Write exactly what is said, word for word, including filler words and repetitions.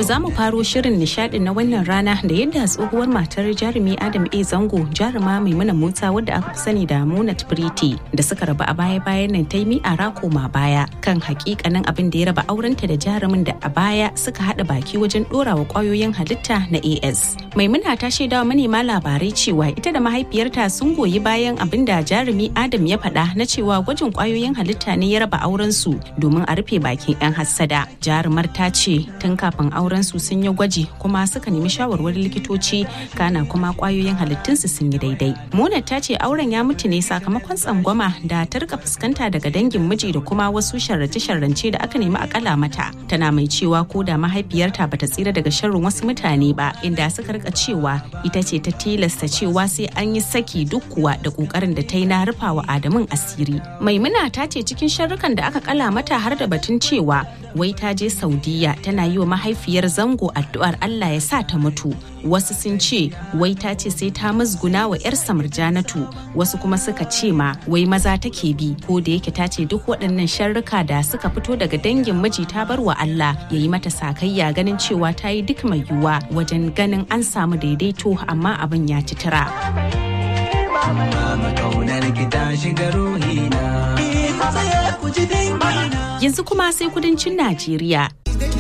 za mu faro shirin nishadin na wannan rana da yadda tsohuwar matar jarumi Adam A Zango jaruma Maimuna Musa wadda aka fi sani da Munat Pretty da suka rabu a baya-bayan nan ta yi mi'ara koma baya kan hakikanin abin da ya raba aurenta da jarumin da a baya suka haɗa baki wajen ɗorawa ƙwayoyin halitta na A S. Maimuna ta shaida wa manema labarai cewa ita da mahaifiyarta sun goyi bayan abin da jarumi Adam ya faɗa na cewa gwajin ƙwayoyin halitta ne ya raba aurensu domin a rufe bakin 'yan hassada. Jarumar ta ce tun kafin aurensu sun yi gwaji kuma suka nemi shawarwarin likitoci kana kuma ƙwayoyin halittunsu sun yi daidai. Munat ta ce auren ya mutu ne sakamakon tsangwama da ta rika fuskanta daga dangin miji da kuma wasu sharrace-sharrance da aka nemi akala mata. Tana mai cewa ko da mahaifiyarta bata tsira daga sharrin wasu mutane ba inda suka rika cewa ita ce ta tilasta cewa sai an yi saki duk kuwa da kokarin da ta yi na rufawa Adamun asiri. Maimuna ta ce cikin sharrukan da aka kala mata har da batun cewa wai ta je Saudiya tana yi wa mahaifiyar Zango addu'ar Allah ya sa ta mutu. Wasu sun ce wai ta ce sai ta musguna wa 'yar Murjanatu, wasu kuma suka ce ma wai maza take bi, ko da yake ta ce duk waɗannan sharruka da suka fito daga dangin miji ta bar wa Allah ya yi mata sakayya ganin cewa ta yi duk mai yiwuwa wajen ganin an samu daidaito amma abin ya ci tura. Yanzu kuma sai kudancin Najeriya.